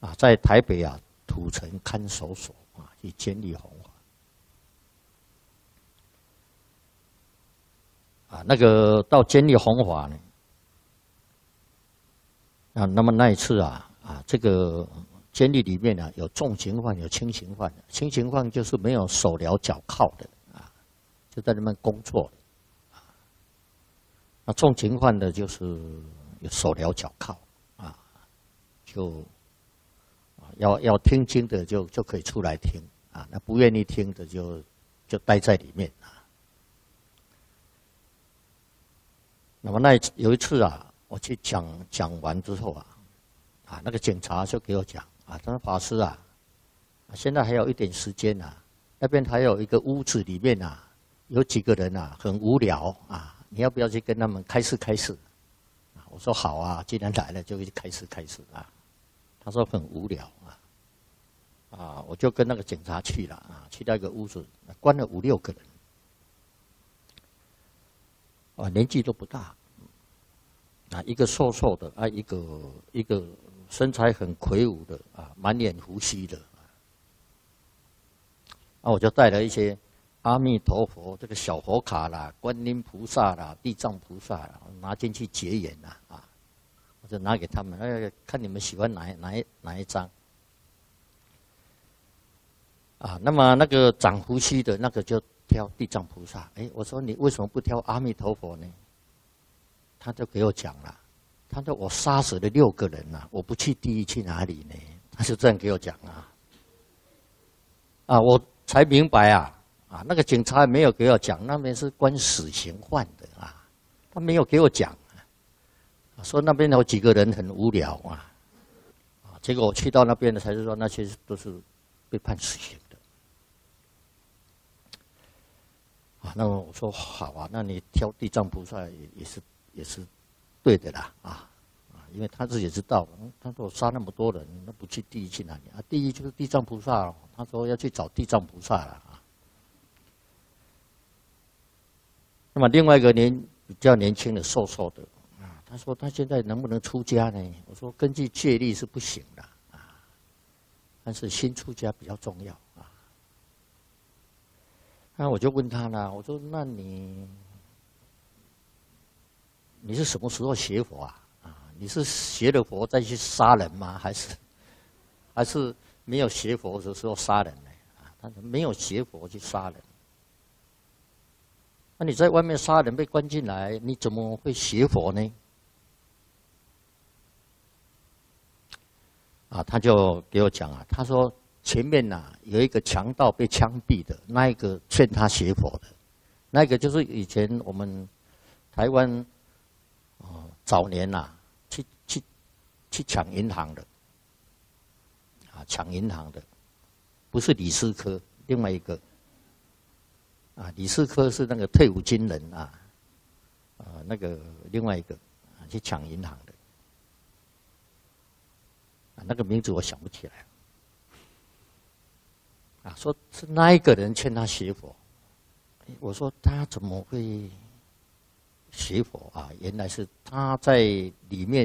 啊，在台北啊土城看守所啊去监理弘法啊，那个到监理弘法呢啊，那么那一次啊这个监狱里面呢有重刑犯有轻刑犯的，轻刑犯就是没有手镣脚铐的啊，就在那边工作的啊，那重刑犯的就是有手镣脚铐啊，就。要听经的就可以出来听啊，那不愿意听的就待在里面啊。那么有一次啊，我去讲完之后啊，那个警察就给我讲啊，他说法师啊，现在还有一点时间啊，那边还有一个屋子里面啊，有几个人啊很无聊啊，你要不要去跟他们开示？我说好啊，既然来了就去开示啊。他说很无聊啊，我就跟那个警察去了啊，去到一个屋子，关了5、6个人，啊，年纪都不大，啊，一个瘦瘦的啊，一个身材很魁梧的啊，满脸胡须的，啊，我就带了一些阿弥陀佛这个小佛卡啦、观音菩萨啦、地藏菩萨啦，拿进去结缘啦啊。我就拿给他们，看你们喜欢哪一张啊？那么那个长胡须的那个就挑地藏菩萨。我说你为什么不挑阿弥陀佛呢？他就给我讲了，他说我杀死了6个人啊，我不去地狱去哪里呢？他就这样给我讲啊，我才明白啊，那个警察没有给我讲，那边是关死刑犯的啊，他没有给我讲。说那边有几个人很无聊结果我去到那边的才是说那些都是被判死刑的那么我说好啊，那你挑地藏菩萨也是对的啦因为他自己也知道，他说我杀那么多人，那不去地狱去哪里啊？地狱就是地藏菩萨他说要去找地藏菩萨了那么另外一个比较年轻的瘦瘦的。他说他现在能不能出家呢？我说根据戒律是不行的但是新出家比较重要那我就问他了，我说那你是什么时候学佛你是学了佛再去杀人吗？还是没有学佛的时候杀人呢？他说没有学佛去杀人。那你在外面杀人被关进来，你怎么会学佛呢？他就给我讲他说前面有一个强盗被枪毙的，那一个劝他学佛的，那个就是以前我们台湾早年去抢银行的抢银行的，不是李四科，另外一个李四科是那个退伍军人那个另外一个去抢银行的。那个名字我想不起来说是那一个人劝他学佛，我说他怎么会学佛原来是他在里面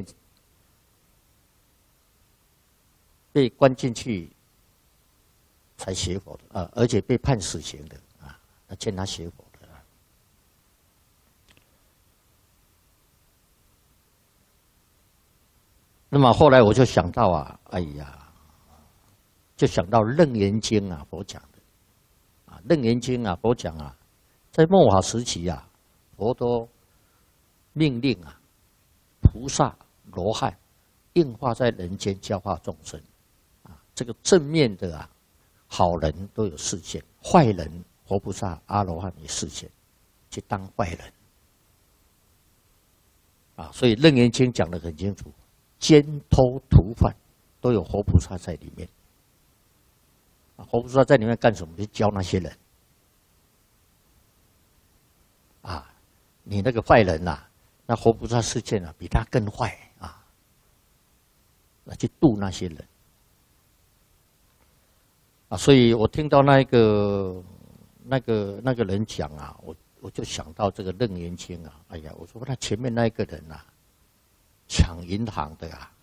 被关进去才学佛的而且被判死刑的劝他学佛的那么后来我就想到就想到《楞严经》佛讲的《楞严经》佛讲在末法时期佛都命令菩萨罗汉应化在人间教化众生这个正面的好人都有示现，坏人佛菩萨阿罗汉也示现去当坏人所以《楞严经》讲得很清楚。奸偷屠犯都有活菩萨在里面活菩萨在里面干什么？去教那些人你那个坏人那活菩萨示现比他更坏去度那些人所以我听到那个人讲我就想到这个《楞严经》我说那前面那一个人抢银行的